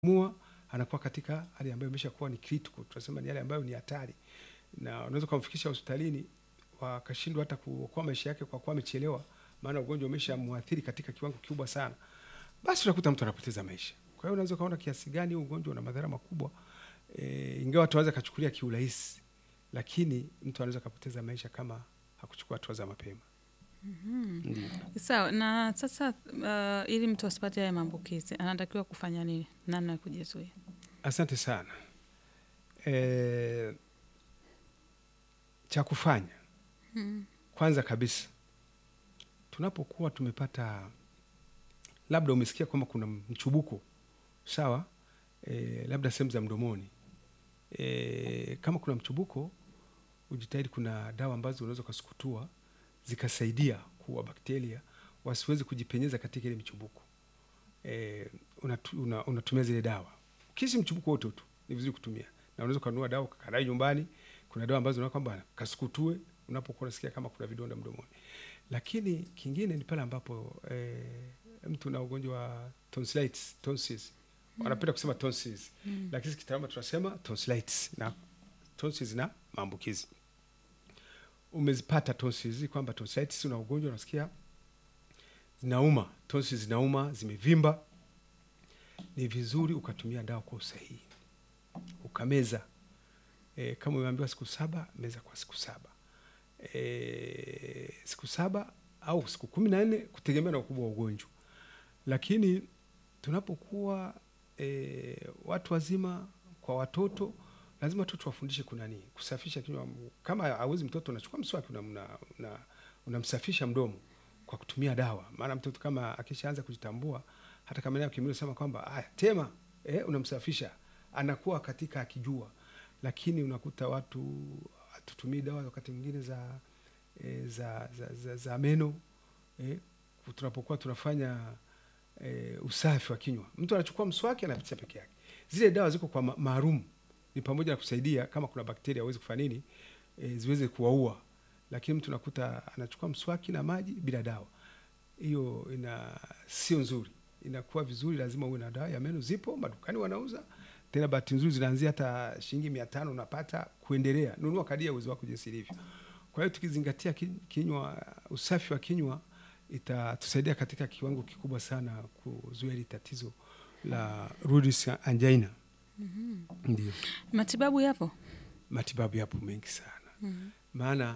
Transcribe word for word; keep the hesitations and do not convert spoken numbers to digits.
mua anakuwa katika hali ambayo imeshakuwa ni critical, tunasema ni hali ambayo ni hatari, na unaweza kumfikisha hospitalini wakashindwa hata kuokoa maisha yake kwa kuwa amechelewa, maana ugonjwa umeshamuathiri katika kiwango kikubwa sana, basi unakuta mtu anapoteza maisha. Kwa hiyo unaweza kaona kiasi gani ugonjwa una madhara makubwa, e, ingawa watu wanaweza kachukulia kiurahisi, lakini mtu anaweza kapoteza maisha kama hakuchukua hatua za mapema. Mm-hmm. Sawa, na sasa uh, ili mtu asipate haya maambukizi anatakiwa kufanya nini, namna ya kujizuia? Asante sana. E, cha kufanya mm. Kwanza kabisa, tunapokuwa tumepata, labda umesikia kwamba kuna mchubuko, sawa, e, labda sehemu za mdomoni, e, kama kuna mchubuko, ujitahidi, kuna dawa ambazo unaweza kusukutua zikasaidia kuua bakteria wasiweze kujipenyeza katika ile michubuko. E, unatumia una, una zile dawa kisi mchubuko wote tu ni vizuri kutumia, na unaweza kununua dawa karai nyumbani. Kuna dawa ambazo unaona kwamba kasukutue unapokuwa unasikia kama kuna vidonda mdomoni. Lakini kingine ni pale ambapo e, mtu na ugonjwa wa tonsillitis, tonsils, mm. wanapenda kusema tonsils, mm. lakini kitaalamu tunasema tonsillitis, na tonsils na maambukizi. Umezipata tonsils, kwamba tonsillitis una ugonjwa unasikia zinauma, tonsils zinauma, zimevimba, ni vizuri ukatumia dawa kwa usahihi, ukameza. E, kama umeambiwa siku saba, meza kwa siku saba. E, siku saba au siku kumi na nne kutegemea na ukubwa wa ugonjwa. Lakini tunapokuwa e, watu wazima, kwa watoto lazima watoto wafundishe kuna nini, kusafisha kinywa. Kama hawezi mtoto, unachukua mswaki unamsafisha una, una mdomo kwa kutumia dawa, maana mtoto kama akishaanza kujitambua, hata kama naye kimwili sema kwamba haya tema, eh, unamsafisha, anakuwa katika akijua. Lakini unakuta watu hatutumii dawa wakati mwingine za, e, za, za, za, za meno, eh, tunapokuwa tunafanya e, usafi wa kinywa, mtu anachukua mswaki anapitisha peke yake. Zile dawa ziko kwa maalum, ni pamoja na kusaidia kama kuna bakteria hawezi kufanya nini, e, ziweze kuwaua. Lakini mtu nakuta anachukua mswaki na maji bila dawa, hiyo ina sio nzuri. Inakuwa vizuri, lazima uwe na dawa ya meno, zipo madukani wanauza, tena bahati nzuri zinaanzia hata shilingi mia tano unapata kuendelea. Nunua kadri ya uwezo wako jinsi ilivyo. Kwa hiyo tukizingatia kinywa, usafi wa kinywa, itatusaidia katika kiwango kikubwa sana kuzuia hili tatizo la Rudis angina. Mm-hmm. Ndio. Matibabu yapo? Matibabu yapo mengi sana. Mm-hmm. Maana